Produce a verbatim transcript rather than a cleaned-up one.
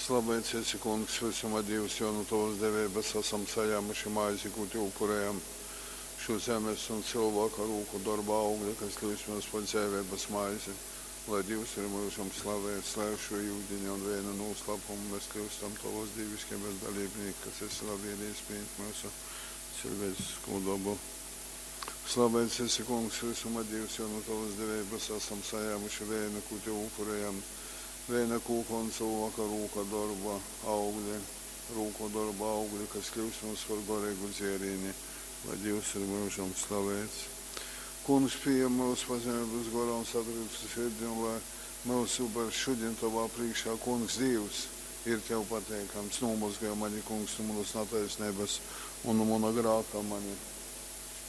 Slavēts esi, Kungs, visuma Dievs, jo no tavas devības esam sajāmuši maizi, ko te upurējam. Šo zemes un cilvēku rūku darba augļa, kas kļūst mums par dzīvības maizi. Lai Dievs ir mūžam slavēts, lai šo jūdiņu un vienu noslēpumu mēs kļūstam tavas diviskības dalībnieki, kas esi labvienīs pieņemt mūsu cilvēcisko dabu. Slavēts esi, Kungs, visuma Dievs, jo no tavas devības esam sajāmuši vienu, ko te upurējam. Viena kūka un cilvēka rūka darba augļi, rūka darba augļi, kas kļūst mums par garīgu dzērieni, lai Dievs ir mūžam slavēts. Kungs pieejam mūsu pazemības garām sadarbības sirdīm, lai mūsu par šodien tavā priekšā, Kungs, Dievs ir tev pateikams. Nomazgāj mani, Kungs, no manas netaisnības un no mana grāka mani.